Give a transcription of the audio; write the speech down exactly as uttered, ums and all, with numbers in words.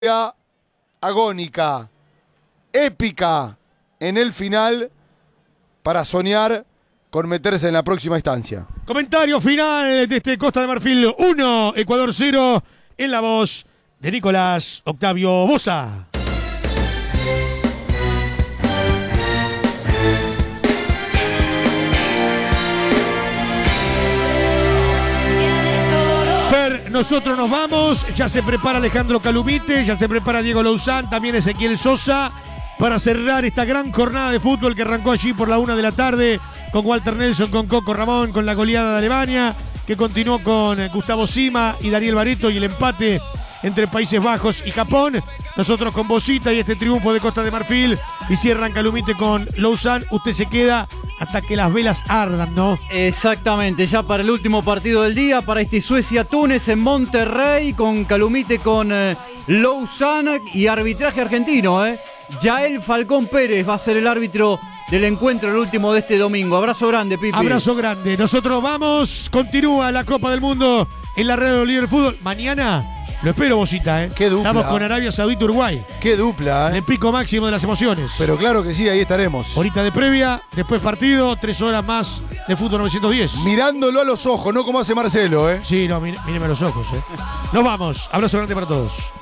agónica, épica en el final para soñar con meterse en la próxima instancia. Comentario final de este Costa de Marfil uno, Ecuador cero, en la voz de Nicolás Octavio Boza. Fer, nosotros nos vamos, ya se prepara Alejandro Calumite, ya se prepara Diego Louzán, también Ezequiel Sosa, para cerrar esta gran jornada de fútbol que arrancó allí por la una de la tarde, con Walter Nelson, con Coco Ramón, con la goleada de Alemania, que continuó con Gustavo Sima y Daniel Barreto y el empate entre Países Bajos y Japón. Nosotros con Bocita y este triunfo de Costa de Marfil, y cierran Calumite con Louzán. Usted se queda hasta que las velas ardan, ¿no? Exactamente, ya para el último partido del día, para este Suecia-Túnez en Monterrey, con Calumite, con eh, Louzán y arbitraje argentino, ¿eh? Yael Falcón Pérez va a ser el árbitro del encuentro, el último de este domingo. Abrazo grande, Pipi. Abrazo grande. Nosotros vamos, continúa la Copa del Mundo en la red de Líder Fútbol. Mañana lo espero, Bocita, ¿eh? Qué dupla. Estamos con Arabia Saudita, Uruguay. Qué dupla, En ¿eh? el pico máximo de las emociones. Pero claro que sí, ahí estaremos. Horita de previa, después partido, tres horas más de fútbol novecientos diez. Mirándolo a los ojos, no como hace Marcelo, ¿eh? Sí, no, mí- míreme a los ojos, ¿eh? Nos vamos. Abrazo grande para todos.